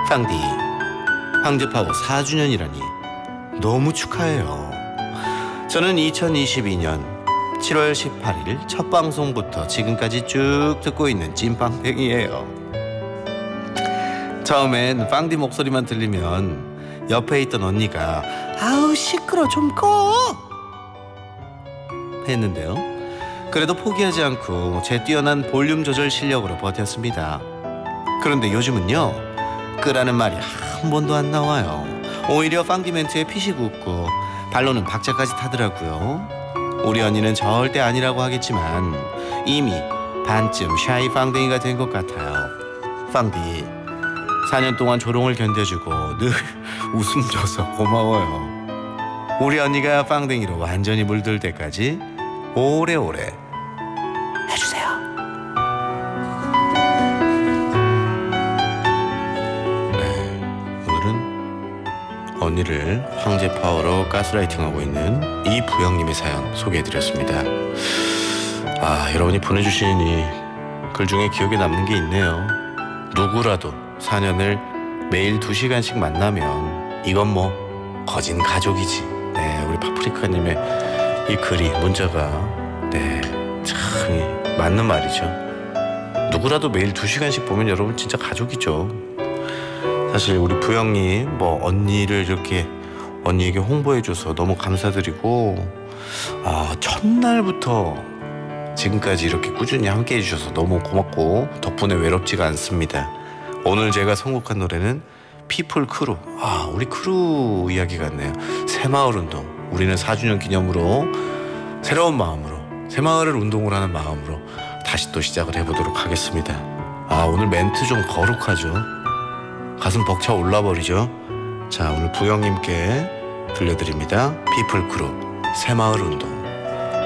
팡디, 황제파워 4주년이라니 너무 축하해요. 저는 2022년 7월 18일 첫 방송부터 지금까지 쭉 듣고 있는 찐빵댕이에요. 처음엔 팡디 목소리만 들리면 옆에 있던 언니가 아우 시끄러 좀 꺼 했는데요. 그래도 포기하지 않고 제 뛰어난 볼륨 조절 실력으로 버텼습니다. 그런데 요즘은요, 끄라는 말이 한 번도 안 나와요. 오히려 팡디 멘트에 피식 웃고 발로는 박자까지 타더라고요. 우리 언니는 절대 아니라고 하겠지만 이미 반쯤 샤이 팡댕이가 된 것 같아요. 팡디, 4년 동안 조롱을 견뎌주고 늘 웃음 줘서 고마워요. 우리 언니가 팡댕이로 완전히 물들 때까지 오래오래 해주세요. 네, 오늘은 언니를 황제 파워로 가스라이팅하고 있는 이부영님의 사연 소개해드렸습니다. 여러분이 보내주신 이 글 중에 기억에 남는 게 있네요. 누구라도 4년을 매일 2시간씩 만나면 이건 뭐 거진 가족이지. 네, 우리 파프리카님의 이 글이, 문자가 참 맞는 말이죠. 누구라도 매일 2시간씩 보면 여러분 진짜 가족이죠. 사실 우리 부영님 언니를 이렇게 언니에게 홍보해줘서 너무 감사드리고, 첫날부터 지금까지 이렇게 꾸준히 함께 해주셔서 너무 고맙고 덕분에 외롭지가 않습니다. 오늘 제가 선곡한 노래는 피플 크루. 우리 크루 이야기 같네요. 새마을운동. 우리는 4주년 기념으로 새로운 마음으로 새마을을 운동을 하는 마음으로 다시 또 시작을 해보도록 하겠습니다. 오늘 멘트 좀 거룩하죠. 가슴 벅차 올라버리죠. 자, 오늘 부영님께 들려드립니다. 피플 크루 새마을 운동.